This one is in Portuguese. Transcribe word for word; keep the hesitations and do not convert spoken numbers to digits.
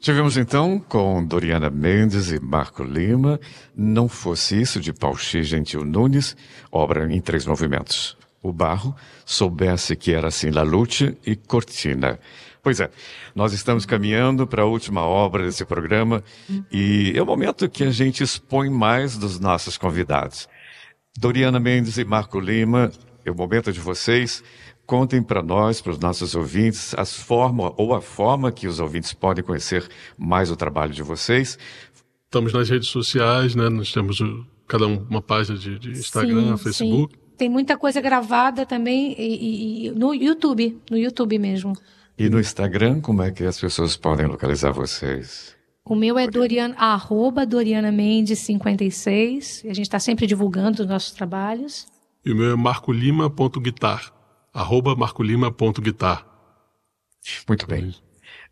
Tivemos então com Doriana Mendes e Marco Lima, Não Fosse Isso, de Pauxi Gentil Nunes, obra em três movimentos. O Barro, Soubesse Que Era Assim La Lute e Cortina. Pois é, nós estamos caminhando para a última obra desse programa e é o momento que a gente expõe mais dos nossos convidados. Doriana Mendes e Marco Lima, é o momento de vocês. Contem para nós, para os nossos ouvintes, as formas ou a forma que os ouvintes podem conhecer mais o trabalho de vocês. Estamos nas redes sociais, né? Nós temos o, cada um uma página de, de Instagram, sim, Facebook. Sim. Tem muita coisa gravada também e, e, e no YouTube, no YouTube mesmo. E no Instagram, como é que as pessoas podem localizar vocês? O meu é Doriana, arroba Doriana Mendes cinquenta e seis. E a gente está sempre divulgando os nossos trabalhos. E o meu é marcolima ponto guitar. arroba marcolima ponto guitar. Muito bem.